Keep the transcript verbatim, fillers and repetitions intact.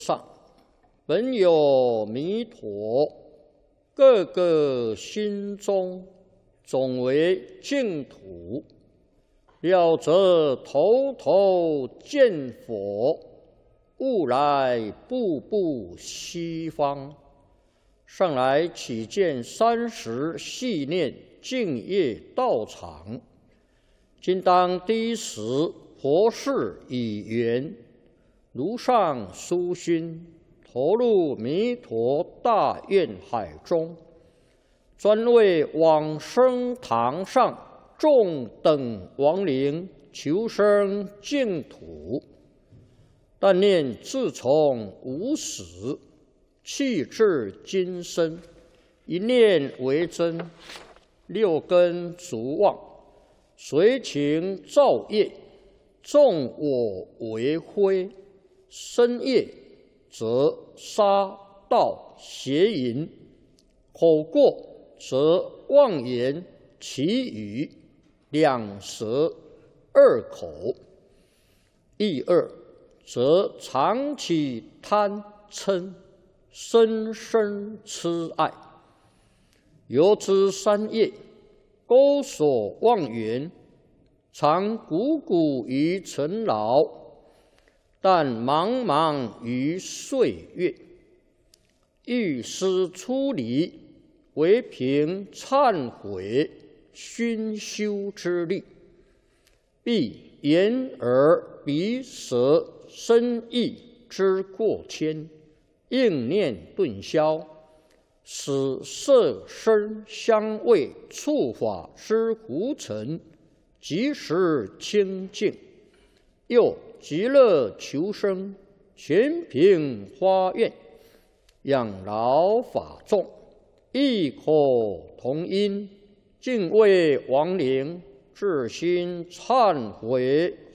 上，本有弥陀，各个心中总为净土。了则头头见佛，悟来步步西方。上来起见三十细念净业道场，今当第一时佛事以缘，如上殊心，投入弥陀大愿海中，专为往生堂上众等亡灵求生净土。但念自从无始，气至今生，一念为真，六根逐妄，随情造业，纵我为非，身业则杀盗邪淫，口过则妄言绮语，两舌二口，意二则常起贪嗔，深深痴爱。由之三业，钩锁妄缘，常汩汩于尘劳，但茫茫于岁月。欲思出离，唯凭忏悔熏修之力，必眼耳鼻舌身意之过谦，应念顿消，使色声香味触法之胡尘即时清净。又极乐求生，全凭发愿，养老法众，异口同音，敬畏亡灵，至心忏悔